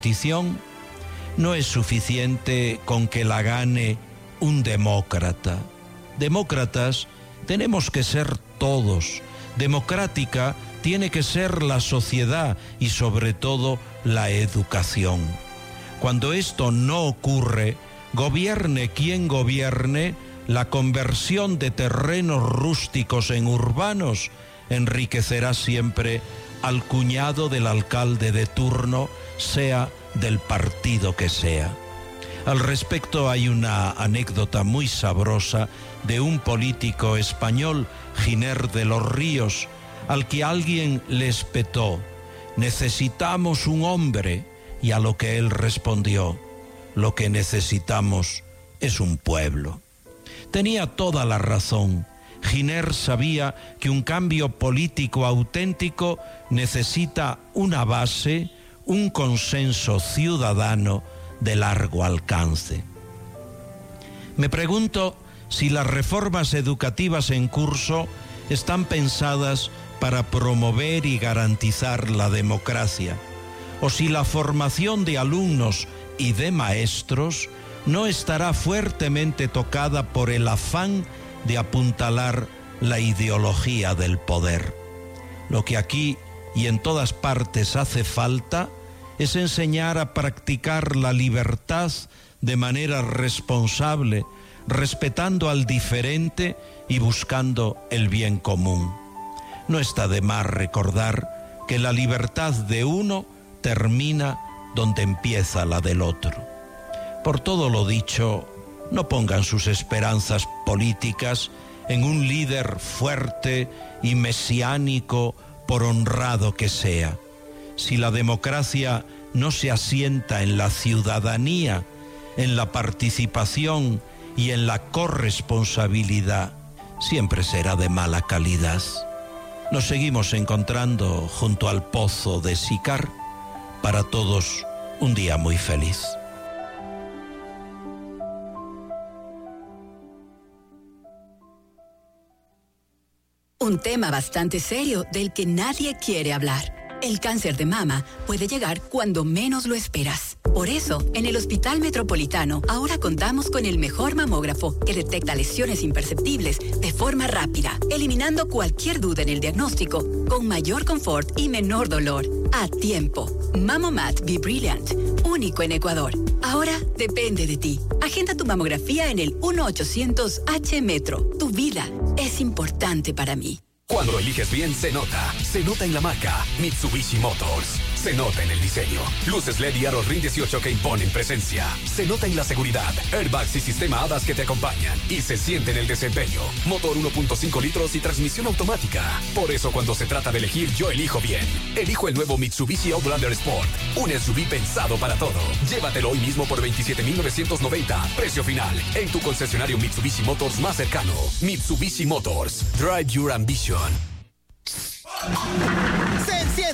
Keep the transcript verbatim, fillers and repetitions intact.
competición, no es suficiente con que la gane un demócrata. Demócratas tenemos que ser todos. Democrática tiene que ser la sociedad y sobre todo la educación. Cuando esto no ocurre, gobierne quien gobierne, la conversión de terrenos rústicos en urbanos enriquecerá siempre al cuñado del alcalde de turno, sea del partido que sea. Al respecto hay una anécdota muy sabrosa de un político español, Giner de los Ríos, al que alguien le espetó: necesitamos un hombre, y a lo que él respondió: lo que necesitamos es un pueblo. Tenía toda la razón. Giner sabía que un cambio político auténtico necesita una base, un consenso ciudadano de largo alcance. Me pregunto si las reformas educativas en curso están pensadas para promover y garantizar la democracia, o si la formación de alumnos y de maestros no estará fuertemente tocada por el afán de apuntalar la ideología del poder. Lo que aquí y en todas partes hace falta es enseñar a practicar la libertad de manera responsable, respetando al diferente y buscando el bien común. No está de más recordar que la libertad de uno termina donde empieza la del otro. Por todo lo dicho, no pongan sus esperanzas políticas en un líder fuerte y mesiánico, por honrado que sea. Si la democracia no se asienta en la ciudadanía, en la participación y en la corresponsabilidad, siempre será de mala calidad. Nos seguimos encontrando junto al pozo de Sicar. Para todos, un día muy feliz. Un tema bastante serio del que nadie quiere hablar. El cáncer de mama puede llegar cuando menos lo esperas. Por eso, en el Hospital Metropolitano, ahora contamos con el mejor mamógrafo que detecta lesiones imperceptibles de forma rápida, eliminando cualquier duda en el diagnóstico, con mayor confort y menor dolor. A tiempo. Mamomat Be Brilliant, único en Ecuador. Ahora depende de ti. Agenda tu mamografía en el uno ochocientos H Metro. Tu vida es importante para mí. Cuando eliges bien, se nota. Se nota en la marca Mitsubishi Motors. Se nota en el diseño. Luces L E D y aros RIN dieciocho que imponen presencia. Se nota en la seguridad. Airbags y sistema HADAS que te acompañan. Y se siente en el desempeño. Motor uno punto cinco litros y transmisión automática. Por eso cuando se trata de elegir, yo elijo bien. Elijo el nuevo Mitsubishi Outlander Sport. Un S U V pensado para todo. Llévatelo hoy mismo por veintisiete mil novecientos noventa. Precio final. En tu concesionario Mitsubishi Motors más cercano. Mitsubishi Motors. Drive your ambition. Se enciende